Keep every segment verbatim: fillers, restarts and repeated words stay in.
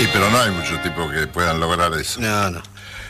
Y pero no hay muchos tipos que puedan lograr eso. No, no.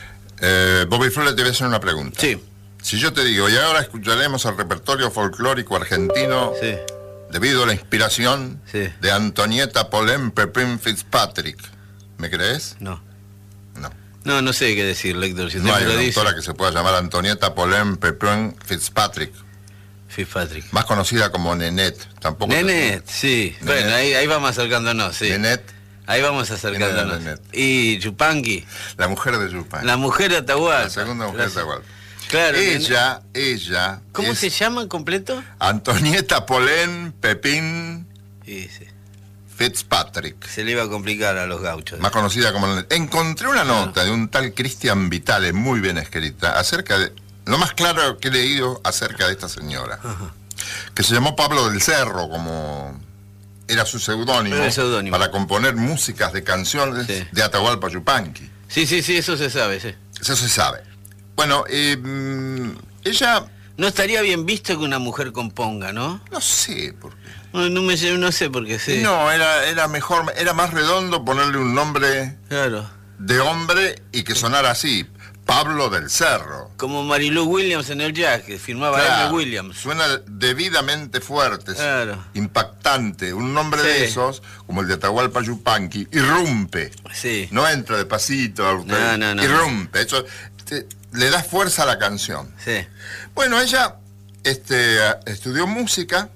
Eh, Bobby Flores, te voy a hacer una pregunta. Sí. Si yo te digo, y ahora escucharemos el repertorio folclórico argentino, Sí. debido a la inspiración Sí. de Antonieta Polén Pepín Fitzpatrick, ¿me crees? No. No. No, no sé qué decir, Héctor. Si No usted hay me lo una dice. autora que se pueda llamar Antonieta Polén Pepín Fitzpatrick, Fitzpatrick. más conocida como Nenette. Tampoco te- Nenet, sí. Nenet. Bueno, ahí, ahí vamos acercándonos, sí. Nenette, Ahí vamos acercándonos. Nenet. Y Chupanqui, la mujer de Yupan. la mujer de Atahualpa. La segunda mujer de Atahualpa. Claro. Ella, ella. ¿Cómo es se llama completo? Antonieta Polén Pepín Sí, sí. Fitzpatrick, Se le iba a complicar a los gauchos. más conocida como Nenette. Encontré una nota de un tal Cristian Vitale, muy bien escrita, acerca de lo más claro que he leído acerca de esta señora, Ajá. que se llamó Pablo del Cerro, como era su seudónimo, Era el seudónimo. para componer músicas de canciones Sí. de Atahualpa Yupanqui. Sí, sí, sí, eso se sabe, sí. Eso se sabe. Bueno, eh, mm, ella, No estaría bien visto que una mujer componga, ¿no? no sé por qué. No, no, me, no sé por qué, sí. No, era, era mejor, era más redondo ponerle un nombre Claro. de hombre y que sonara así, Pablo del Cerro. Como Marilou Williams en el jazz, que firmaba Claro, M. Williams. suena debidamente fuerte, Claro. impactante. Un nombre Sí. de esos, como el de Atahualpa Yupanqui, irrumpe. Sí. No entra de pasito, No, no, no. irrumpe. Eso te- le da fuerza a la canción. Sí. Bueno, ella este, estudió música,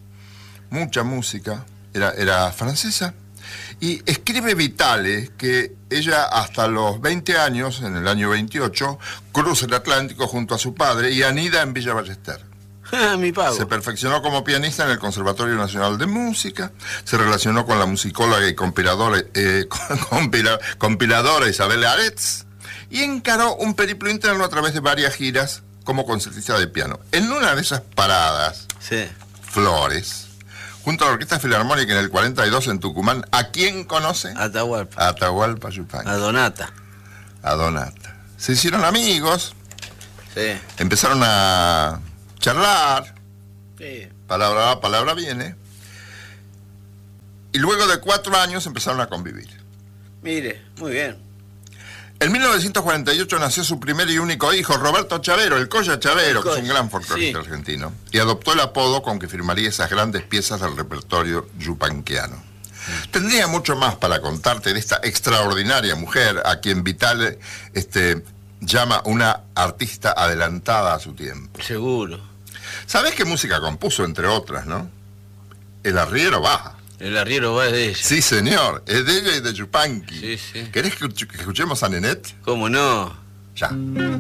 mucha música, era, era francesa, y escribe Vitale que ella hasta los veinte años, en el año veintiocho, cruza el Atlántico junto a su padre y anida en Villa Ballester. Ah, mi pavo. Se perfeccionó como pianista en el Conservatorio Nacional de Música, se relacionó con la musicóloga y compiladora, eh, compila- compiladora Isabel Aretz, y encaró un periplo interno a través de varias giras como concertista de piano. En una de esas paradas, Sí. Flores, junto a la Orquesta Filarmónica en el cuarenta y dos en Tucumán, ¿a quién conoce? Atahualpa. A Atahualpa Yupanqui, A Donata. a Donata. Se hicieron amigos, Sí. empezaron a charlar, Sí. palabra va, palabra viene, y luego de cuatro años empezaron a convivir. Mire, muy bien. En mil novecientos cuarenta y ocho nació su primer y único hijo, Roberto Chavero, el Colla Chavero, El que es Colla, un gran folclorista sí. argentino, y adoptó el apodo con que firmaría esas grandes piezas del repertorio yupanquiano. Tendría mucho más para contarte de esta extraordinaria mujer a quien Vitale este, llama una artista adelantada a su tiempo. Seguro. ¿Sabés qué música compuso, entre otras, no? El arriero baja. El arriero va de ella. Sí, señor, es de ella y de Yupanqui. Sí, sí. ¿Querés que, que escuchemos a Nenette? ¿Cómo no? Ya.